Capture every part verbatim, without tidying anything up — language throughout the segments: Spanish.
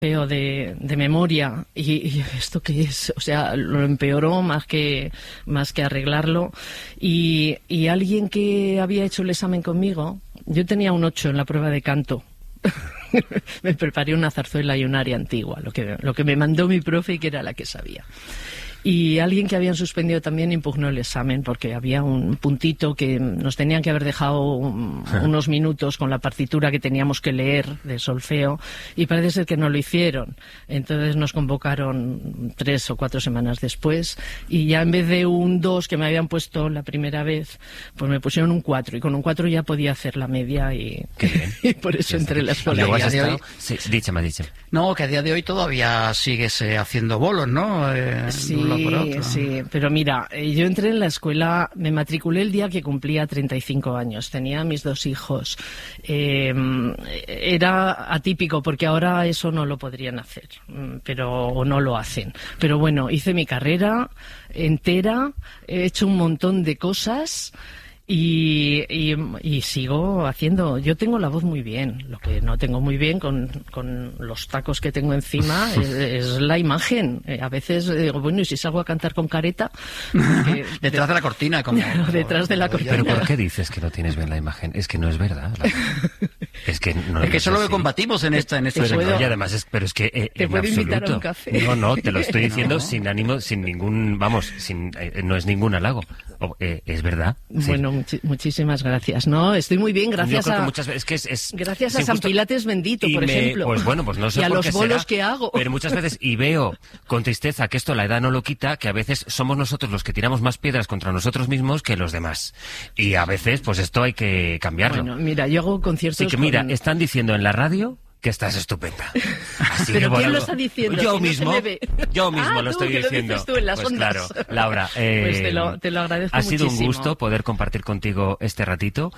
Peo de, de memoria y, y esto qué es, o sea, lo empeoró más que más que arreglarlo y, y alguien que había hecho el examen conmigo, yo tenía un ocho en la prueba de canto. Me preparé una zarzuela y un aria antigua, lo que, lo que me mandó mi profe y que era la que sabía. Y alguien que habían suspendido también impugnó el examen porque había un puntito que nos tenían que haber dejado un, unos minutos con la partitura que teníamos que leer de solfeo y parece ser que no lo hicieron. Entonces nos convocaron tres o cuatro semanas después y ya en vez de un dos que me habían puesto la primera vez, pues me pusieron un cuatro y con un cuatro ya podía hacer la media y, Qué bien. y por eso entré en la escuela. ¿Y a día de estado? hoy- Sí, díchame, díchame. No, que a día de hoy todavía sigues eh, haciendo bolos, ¿no? Eh, de un lado para Sí, otro. sí, pero mira, eh, yo entré en la escuela, me matriculé el día que cumplía treinta y cinco años, tenía mis dos hijos. Eh, era atípico porque ahora eso no lo podrían hacer, mm, pero o no lo hacen. Pero bueno, hice mi carrera entera, he hecho un montón de cosas. Y, y, y sigo haciendo, yo tengo la voz muy bien, lo que no tengo muy bien con, con los tacos que tengo encima es, es la imagen. Eh, a veces digo, bueno, ¿y si salgo a cantar con careta? Porque Detrás de la cortina, como... Claro, detrás de la cortina. ¿Pero por qué dices que no tienes bien la imagen? Es que no es verdad. la- Es que no Es que eso es lo que así. combatimos en esta en esta Te Pero puedo- no, y además es, pero es que eh, Te en puedo invitar a absoluto. un café. No, no, te lo estoy diciendo No. sin ánimo, sin ningún, vamos, sin, eh, no es ningún halago. O, eh, es verdad. Sí. Bueno, muchi- muchísimas gracias. No, estoy muy bien, gracias Yo creo que a... muchas veces es que es, es Gracias a sin San justo- Pilates bendito, y por me- ejemplo. Pues bueno, pues no sé Y a por los qué bolos será, que hago. Pero muchas veces, y veo con tristeza que esto la edad no lo quita, que a veces somos nosotros los que tiramos más piedras contra nosotros mismos que los demás. Y a veces, pues esto hay que cambiarlo. Bueno, mira, yo hago conciertos Así que mira, con- están diciendo en la radio que estás estupenda. Así ¿Pero que, quién bueno, lo está diciendo? Yo Si no se mismo, me ve. yo mismo Ah, lo tú, estoy que lo diciendo. dices tú en las pues ondas. claro, Laura, eh, Pues te lo- te lo agradezco ha sido un muchísimo. gusto poder compartir contigo este ratito.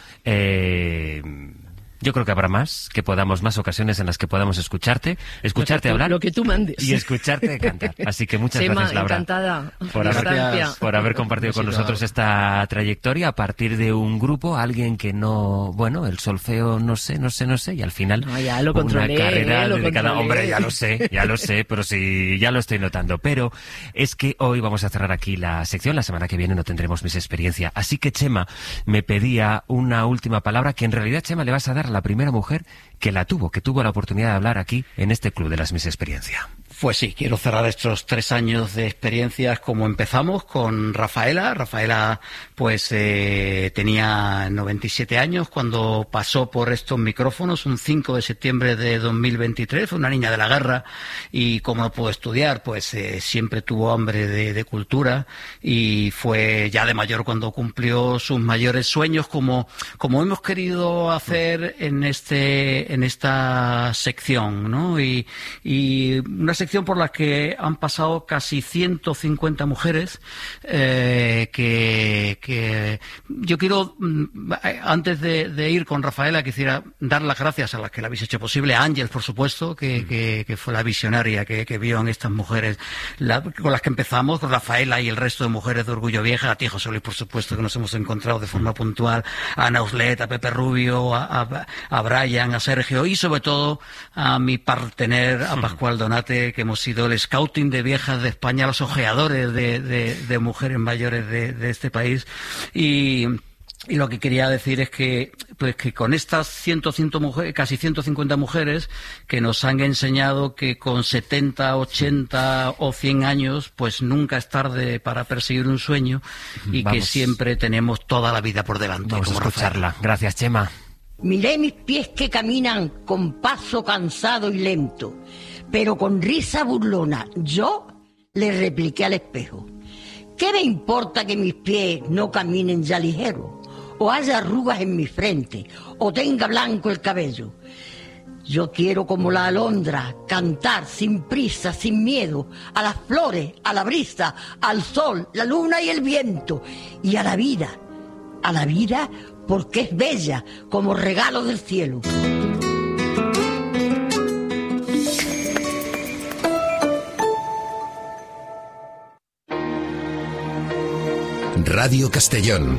Eh, yo creo que habrá más, que podamos, más ocasiones en las que podamos escucharte, escucharte Lo que tú- hablar lo que tú mandes. y escucharte cantar. Así que muchas Chema, gracias, Laura. encantada. Por haber, Gracias. por haber compartido con Besito. nosotros esta trayectoria a partir de un grupo, alguien que no, bueno, el solfeo no sé, no sé, no sé, y al final No, ya lo una controlé, carrera eh, lo dedicada. controlé. Hombre, ya lo sé, ya lo sé, pero sí, ya lo estoy notando. Pero es que hoy vamos a cerrar aquí la sección, la semana que viene no tendremos mis experiencias. Así que Chema me pedía una última palabra que en realidad, Chema, le vas a dar a la primera mujer que la tuvo, que tuvo la oportunidad de hablar aquí en este club de las Miss Experiencia. Pues sí, quiero cerrar estos tres años de experiencias como empezamos con Rafaela. Rafaela pues eh, tenía noventa y siete años cuando pasó por estos micrófonos un cinco de septiembre de dos mil veintitrés. Fue una niña de la guerra y como no pudo estudiar, pues eh, siempre tuvo hambre de, de cultura y fue ya de mayor cuando cumplió sus mayores sueños como, como hemos querido hacer en este en esta sección, ¿no? Y, y una sección por la que han pasado casi ciento cincuenta mujeres eh, que, que yo quiero, antes de, de ir con Rafaela, quisiera dar las gracias a las que la habéis hecho posible, a Ángel, por supuesto, que, que, que fue la visionaria que, que vio en estas mujeres la, con las que empezamos, con Rafaela y el resto de mujeres de Orgullo Vieja, a ti, José Luis, por supuesto, que nos hemos encontrado de forma puntual, a Ana Uslet, a Pepe Rubio, a, a, a Brian, a Sergio y sobre todo a mi partener, a Pascual Donate, que hemos sido el scouting de viejas de España, los ojeadores de, de, de mujeres mayores de, de este país. Y, y lo que quería decir es que, pues que con estas ciento, cien mujeres, casi ciento cincuenta mujeres que nos han enseñado que con setenta, ochenta o cien años, pues nunca es tarde para perseguir un sueño y Vamos. que siempre tenemos toda la vida por delante. Vamos a como Rafaela. escucharla. Gracias, Chema. Miré mis pies que caminan con paso cansado y lento, pero con risa burlona yo le repliqué al espejo: ¿qué me importa que mis pies no caminen ya ligero? O haya arrugas en mi frente, o tenga blanco el cabello. Yo quiero, como la alondra, cantar sin prisa, sin miedo, a las flores, a la brisa, al sol, la luna y el viento, y a la vida, a la vida porque es bella como regalo del cielo. Radio Castellón.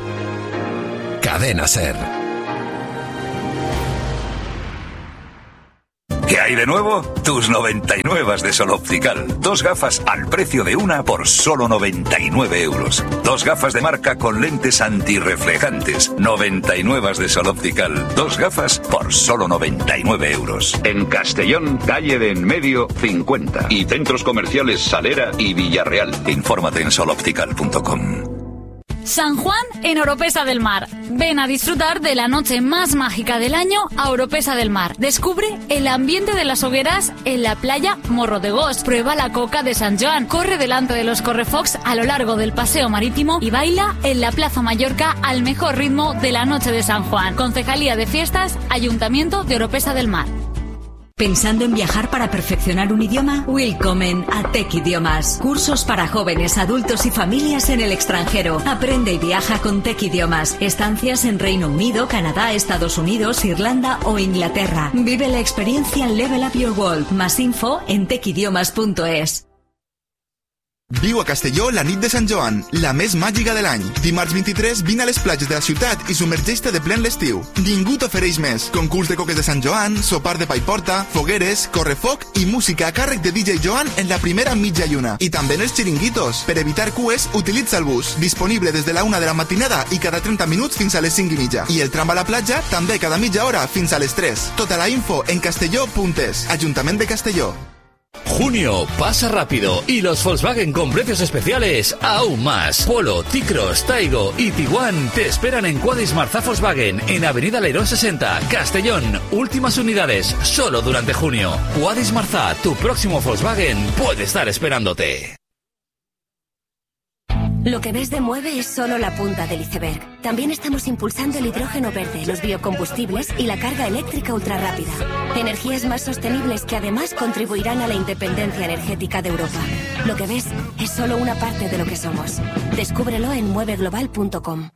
Cadena SER. ¿Qué hay de nuevo? Tus noventa y nueve de Sol Optical. Dos gafas al precio de una por solo noventa y nueve euros. Dos gafas de marca con lentes antirreflejantes. noventa y nueve de Sol Optical. Dos gafas por solo noventa y nueve euros. En Castellón, calle de En Medio, cincuenta. Y centros comerciales Salera y Villarreal. Infórmate en sol optical punto com. San Juan en Oropesa del Mar. Ven a disfrutar de la noche más mágica del año a Oropesa del Mar. Descubre el ambiente de las hogueras en la playa Morro de Gos. Prueba la coca de San Joan. Corre delante de los correfox a lo largo del paseo marítimo y baila en la Plaza Mallorca al mejor ritmo de la noche de San Juan. Concejalía de Fiestas, Ayuntamiento de Oropesa del Mar. ¿Pensando en viajar para perfeccionar un idioma? Willkommen a Tech Idiomas. Cursos para jóvenes, adultos y familias en el extranjero. Aprende y viaja con Tech Idiomas. Estancias en Reino Unido, Canadá, Estados Unidos, Irlanda o Inglaterra. Vive la experiencia Level Up Your World. Más info en tech idiomas punto es. Viu a Castelló la nit de Sant Joan, la més màgica de l'any. Dimarts vint-i-tres, vine a les platges de la ciutat i submergeix-te de plen l'estiu. Ningú t'ofereix més. Concurs de coques de Sant Joan, sopar de pa i porta, fogueres, correfoc i música a càrrec de D J Joan en la primera mitja lluna. I també en els xiringuitos. Per evitar cues, utilitza el bus. Disponible des de la una de la matinada i cada trenta minuts fins a les cinc i mitja. I el tram a la platja també cada mitja hora fins a les tres. Tota la info en castelló punt es. Ajuntament de Castelló. Junio pasa rápido y los Volkswagen con precios especiales aún más. Polo, T-Cross, Taigo y Tiguan te esperan en Quadis Marzá Volkswagen en Avenida Leirón sesenta, Castellón. Últimas unidades, solo durante junio. Quadis Marzá, tu próximo Volkswagen puede estar esperándote. Lo que ves de Mueve es solo la punta del iceberg. También estamos impulsando el hidrógeno verde, los biocombustibles y la carga eléctrica ultrarrápida. Energías más sostenibles que además contribuirán a la independencia energética de Europa. Lo que ves es solo una parte de lo que somos. Descúbrelo en mueve global punto com.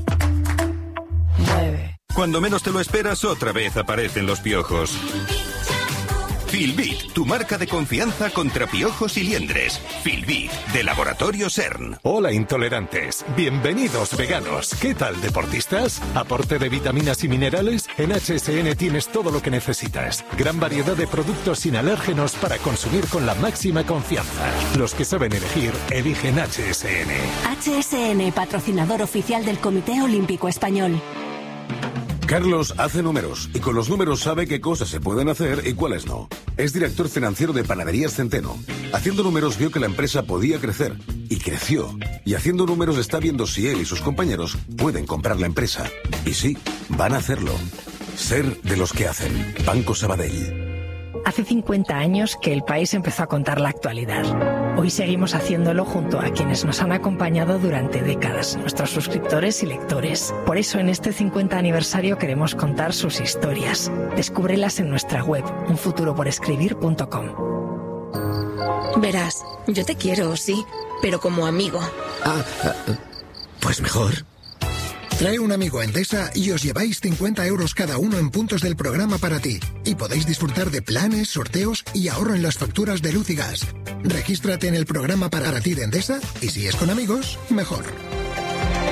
Mueve. Cuando menos te lo esperas, otra vez aparecen los piojos. Filbit, tu marca de confianza contra piojos y liendres. Filbit, de Laboratorio CERN. Hola intolerantes, bienvenidos veganos. ¿Qué tal deportistas? Aporte de vitaminas y minerales. En H S N tienes todo lo que necesitas. Gran variedad de productos sin alérgenos para consumir con la máxima confianza. Los que saben elegir, eligen H S N. H S N, patrocinador oficial del Comité Olímpico Español. Carlos hace números y con los números sabe qué cosas se pueden hacer y cuáles no. Es director financiero de Panaderías Centeno. Haciendo números vio que la empresa podía crecer y creció. Y haciendo números está viendo si él y sus compañeros pueden comprar la empresa. Y sí, van a hacerlo. Ser de los que hacen. Banco Sabadell. Hace cincuenta años que el país empezó a contar la actualidad. Hoy seguimos haciéndolo junto a quienes nos han acompañado durante décadas, nuestros suscriptores y lectores. Por eso en este cincuenta aniversario queremos contar sus historias. Descúbrelas en nuestra web, un futuro por escribir punto com. Verás, yo te quiero, sí, pero como amigo. Ah, pues mejor. Trae un amigo a Endesa y os lleváis cincuenta euros cada uno en puntos del programa para ti. Y podéis disfrutar de planes, sorteos y ahorro en las facturas de luz y gas. Regístrate en el programa para ti de Endesa y si es con amigos, mejor.